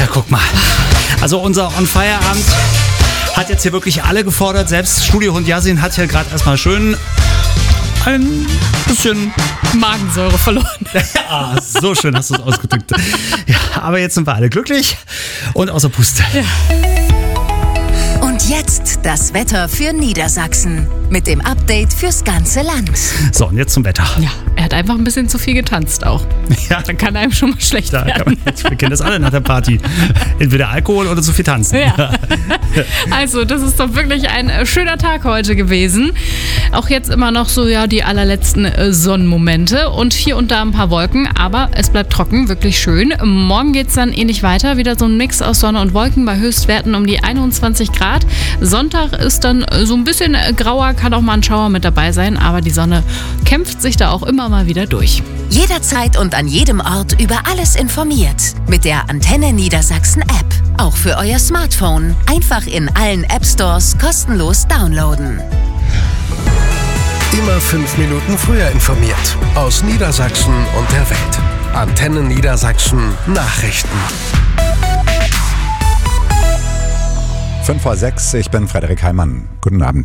Na, guck mal. Also unser On-Fire-Abend hat jetzt hier wirklich alle gefordert. Selbst Studiohund Yasin hat hier gerade erstmal schön ein bisschen Magensäure verloren. Ja, so schön hast du es ausgedrückt. Ja, aber jetzt sind wir alle glücklich und außer Puste. Ja. Und jetzt das Wetter für Niedersachsen mit dem Update fürs ganze Land. So, und jetzt zum Wetter. Ja, er hat einfach ein bisschen zu viel getanzt auch. Ja, Dann kann einem schon mal schlecht da kann werden. wir kennen das alle nach der Party. Entweder Alkohol oder zu viel tanzen. Ja. Also, das ist doch wirklich ein schöner Tag heute gewesen. Auch jetzt immer noch so, ja, die allerletzten Sonnenmomente und hier und da ein paar Wolken, aber es bleibt trocken, wirklich schön. Morgen geht es dann ähnlich weiter, wieder so ein Mix aus Sonne und Wolken bei Höchstwerten um die 21 Grad. Sonntag ist dann so ein bisschen grauer, kann auch mal ein Schauer mit dabei sein, aber die Sonne kämpft sich da auch immer mal wieder durch. Jederzeit und an jedem Ort über alles informiert. Mit der Antenne Niedersachsen App. Auch für euer Smartphone. Einfach in allen App Stores kostenlos downloaden. Immer 5 Minuten früher informiert. Aus Niedersachsen und der Welt. Antenne Niedersachsen Nachrichten. 5:06, ich bin Frederik Heimann. Guten Abend.